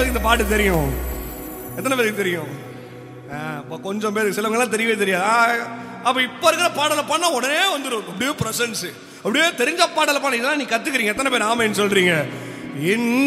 பேருக்கு இந்த பாட்டு தெரியும்? எத்தனை பேருக்கு தெரியும்? கொஞ்சம் பேருக்கு, சிலவங்க எல்லாம் தெரியவே தெரியாது. அப்ப இப்ப இருக்கிற பாடலை பண்ணா உடனே வந்துடும், அப்படியே பிரசன்ஸ், அப்படியே தெரிஞ்ச பாடலை பண்ண. இதெல்லாம் நீ கத்துக்கிறீங்க. எத்தனை பேர் ஆமைன்னு சொல்றீங்க?